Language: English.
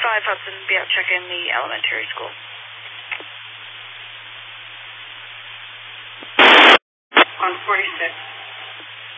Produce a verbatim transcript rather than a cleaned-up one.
five Hudson, be out checking the elementary school. On forty-six.